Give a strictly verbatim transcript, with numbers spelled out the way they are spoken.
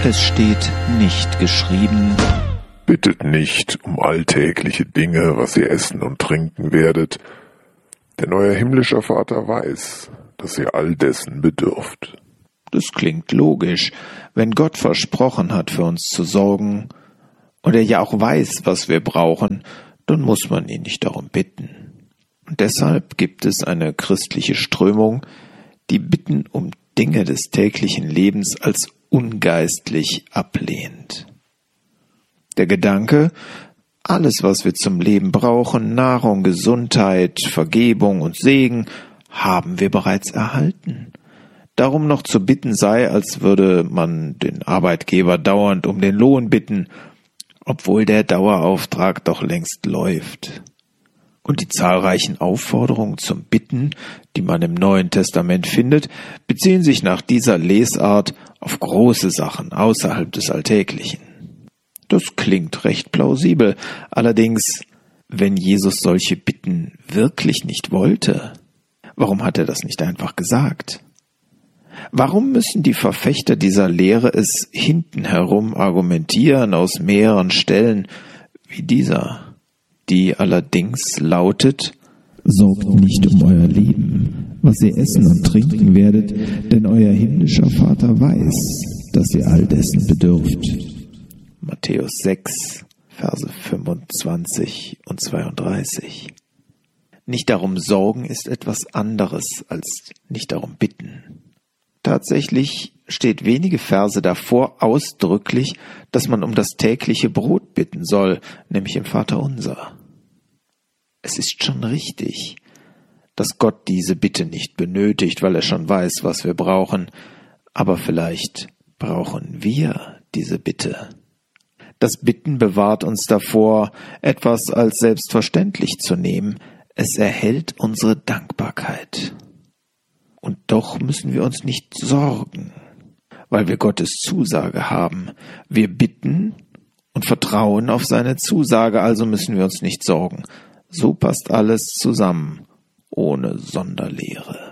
Es steht nicht geschrieben: Bittet nicht um alltägliche Dinge, was ihr essen und trinken werdet, denn euer himmlischer Vater weiß, dass ihr all dessen bedürft. Das klingt logisch, wenn Gott versprochen hat, für uns zu sorgen, und er ja auch weiß, was wir brauchen, dann muss man ihn nicht darum bitten. Und deshalb gibt es eine christliche Strömung, die Bitten um Dinge des täglichen Lebens als ungeistlich ablehnt. Der Gedanke, alles, was wir zum Leben brauchen, Nahrung, Gesundheit, Vergebung und Segen, haben wir bereits erhalten. Darum noch zu bitten sei, als würde man den Arbeitgeber dauernd um den Lohn bitten, obwohl der Dauerauftrag doch längst läuft. Und die zahlreichen Aufforderungen zum Bitten, die man im Neuen Testament findet, beziehen sich nach dieser Lesart auf große Sachen außerhalb des Alltäglichen. Das klingt recht plausibel, allerdings, wenn Jesus solche Bitten wirklich nicht wollte, warum hat er das nicht einfach gesagt? Warum müssen die Verfechter dieser Lehre es hinten herum argumentieren aus mehreren Stellen wie dieser, die allerdings lautet: Sorgt nicht um euer Leben, was ihr essen und trinken werdet, denn euer himmlischer Vater weiß, dass ihr all dessen bedürft. Matthäus sechs, Verse fünfundzwanzig und zweiunddreißig. Nicht darum sorgen ist etwas anderes als nicht darum bitten. Tatsächlich steht wenige Verse davor ausdrücklich, dass man um das tägliche Brot bitten soll, nämlich im Vaterunser. Es ist schon richtig, dass Gott diese Bitte nicht benötigt, weil er schon weiß, was wir brauchen, aber vielleicht brauchen wir diese Bitte. Das Bitten bewahrt uns davor, etwas als selbstverständlich zu nehmen. Es erhält unsere Dankbarkeit. Und doch müssen wir uns nicht sorgen, weil wir Gottes Zusage haben. Wir bitten und vertrauen auf seine Zusage, also müssen wir uns nicht sorgen. So passt alles zusammen, ohne Sonderlehre.